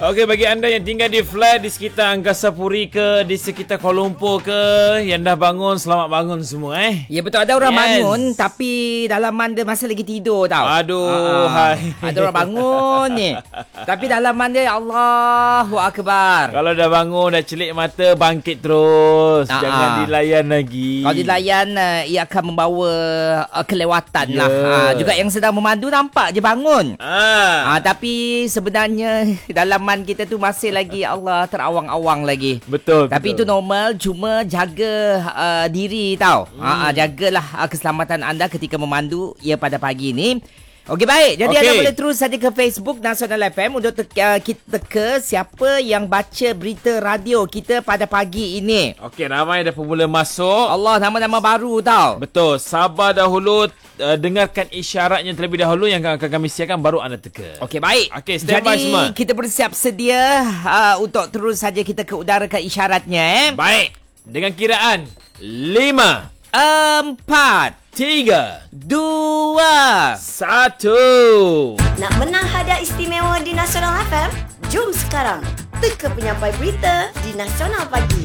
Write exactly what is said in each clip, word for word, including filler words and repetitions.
Okey, bagi anda yang tinggal di flat di sekitar Angkasa Puri ke, di sekitar Kuala Lumpur ke, yang dah bangun, selamat bangun semua eh. Ya betul, ada orang Yes. bangun tapi dalaman dia masih lagi tidur tau. Aduh, Ah, hai. Ada orang bangun ni. Tapi dalaman dia Allahu Akbar. Kalau dah bangun, dah celik mata, bangkit terus. Ah, Jangan ah. dilayan lagi. Kalau dilayan, uh, ia akan membawa uh, kelewatan Ya. lah. Uh, juga yang sedang memandu nampak je bangun. Ah. Ah, tapi sebenarnya dalaman kita tu masih lagi Allah terawang-awang lagi. Betul. Tapi betul. itu normal, cuma jaga uh, diri tau. Hmm. Uh, uh, jagalah uh, keselamatan anda ketika memandu ya pada pagi ni. Okey, baik. Jadi Okey. anda boleh terus saja ke Facebook Nasional F M untuk teka, uh, kita teka siapa yang baca berita radio kita pada pagi ini. Okey, ramai dah pemula masuk. Allah, nama-nama baru tau. Betul. Sabar dahulu, uh, dengarkan isyaratnya terlebih dahulu yang akan kami siapkan, baru anda teka. Okey, baik. Okey, stand by Jadi semua. kita bersiap sedia uh, untuk terus saja kita ke udara ke isyaratnya eh. Baik. Dengan kiraan lima, Empat, tiga, dua. satu. Nak menang hadiah istimewa di Nasional F M? Jom sekarang teka penyampai berita di Nasional Pagi.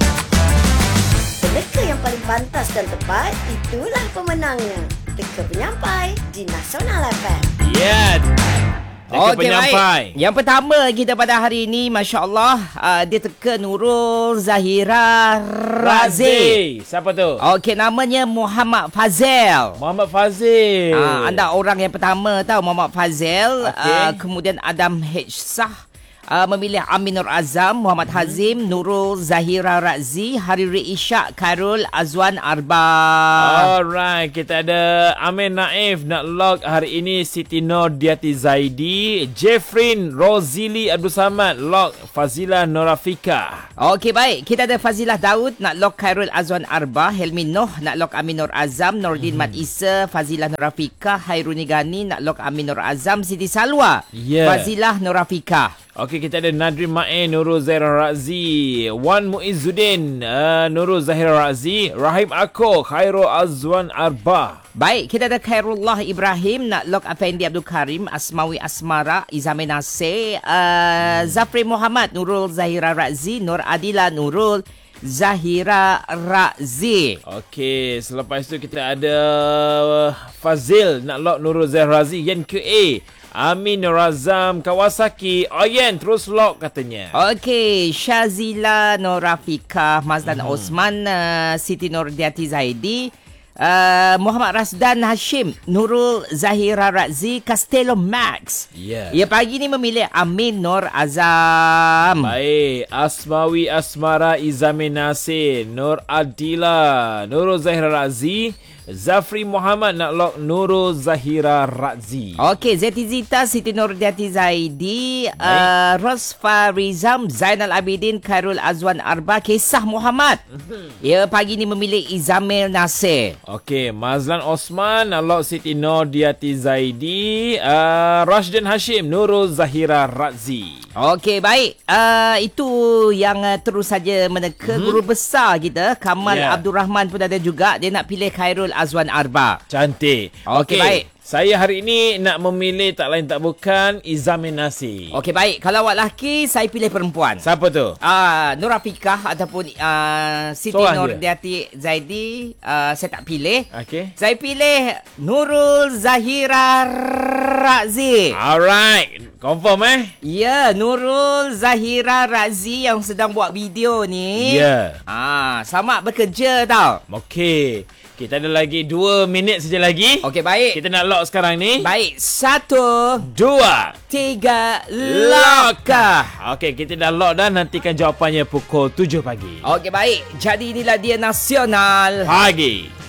Peneka yang paling pantas dan tepat, itulah pemenangnya. Teka penyampai di Nasional F M. Ya. Teka Okey, penyampai. baik. Yang pertama kita pada hari ini, Masya Allah, uh, dia teka Nurul Zahira Razi. Siapa tu? Okey, namanya Muhammad Fazil. Muhammad Fazil. Uh, anda orang yang pertama tahu Muhammad Fazil. Okey. Uh, kemudian Adam H. Sah. Uh, memilih Amin Nur Azam, Muhammad hmm. Hazim, Nurul Zahira Razi, Hariri Ishak, Khairul Azwan Arba. Alright, kita ada Amin Naif nak log hari ini, Siti Nur Diati Zaidi, Jeffrin Rozili Abdul Samad log Fazilah Norafika. Okey, baik. Kita ada Fazilah Daud nak log Khairul Azwan Arba, Helmi Noh nak log Amin Nur Azam, Nordin hmm. Mat Isa, Fazilah Norafika, Hairuni Gani nak log Amin Nur Azam, Siti Salwa, Yeah. Fazilah Norafika. Okey, kita ada Nadrin Ma'in, Nurul Zahira Razi, Wan Muizzuddin, uh, Nurul Zahira Razi, Rahim Ako, Khairul Azwan Arba. Baik, kita ada Khairullah Ibrahim nak log Afendi Abdul Karim, Asmawi Asmara, Izamin Nasir, uh, Zafri Muhammad, Nurul Zahira Razi, Nur Adila Nurul Zahira Razi. Okey, selepas itu kita ada Fazil nak log Nurul Zahira Razi, Yen Q A, Amin Nur Azam Kawasaki, Oyen terus log katanya. Okey, Shazila Norafika, Mazdan hmm. Osman, uh, Siti Nur Diati Zaidi, uh, Muhammad Rasdan Hashim, Nurul Zahira Razi, Castello Max. Ya. Ya, pagi ni memilih Amin Nur Azam. Baik, Asmawi Asmara Izamin Nasir, Nur Adila, Nurul Zahira Razi, Zafri Muhammad nak log Nurul Zahira Razi. Okey, Zeti Zita, Siti Nurdiati Zaidi, uh, Rosfa Rizam, Zainal Abidin, Khairul Azwan Arba, Kisah Muhammad. Ya, pagi ni memilih Izamil Nasir. Okey, Mazlan Osman nak log Siti Nurdiati Zaidi, uh, Rashdan Hashim, Nurul Zahira Razi. Okey, baik. Uh, itu yang uh, terus saja meneka. Hmm. Guru besar kita, Kamal Yeah. Abdul Rahman pun ada juga. Dia nak pilih Khairul Azwan Arba. Cantik. Okey, baik. Saya hari ini nak memilih tak lain tak bukan Izamin Nasir. Okey, baik. Kalau awak lelaki, saya pilih perempuan. Siapa tu? Ah, uh, Nur Afikah ataupun uh, Siti Seorang Nur je? Diati Zaidi, uh, saya tak pilih. Okey. Saya pilih Nurul Zahira Razi. Alright. Confirm eh? Ya, Nurul Zahira Razi yang sedang buat video ni. Ya. Ah, selamat bekerja tau. Okey. Kita ada lagi dua minit saja lagi. Okey, baik. Kita nak lock sekarang ni. Baik, satu, Dua. tiga, lokah. Okey, kita dah lock dah. Nantikan jawapannya pukul tujuh pagi. Okey, baik. Jadi inilah dia Nasional Pagi.